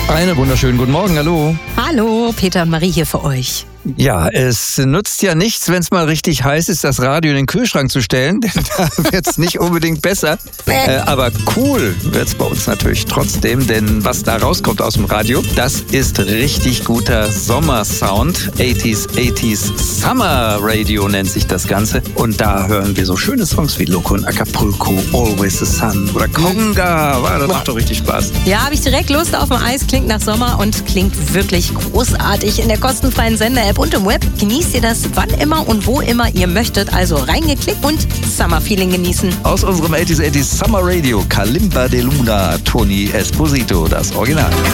Einen wunderschönen guten Morgen, hallo. Hallo, Peter und Marie hier für euch. Ja, es nutzt ja nichts, wenn es mal richtig heiß ist, das Radio in den Kühlschrank zu stellen, denn da wird es nicht unbedingt besser. Aber cool wird es bei uns natürlich trotzdem, denn was da rauskommt aus dem Radio, das ist richtig guter Sommersound. 80s Summer Radio nennt sich das Ganze. Und da hören wir so schöne Songs wie Loco und Acapulco, Always the Sun oder Conga. Das macht doch richtig Spaß. Ja, habe ich direkt Lust auf dem Eis. Klingt nach Sommer und klingt wirklich großartig in der kostenfreien Sender-App und im Web. Genießt ihr das wann immer und wo immer ihr möchtet. Also reingeklickt und Summer-Feeling genießen. Aus unserem 80s Summer Radio, Kalimba de Luna, Tony Esposito, das Original.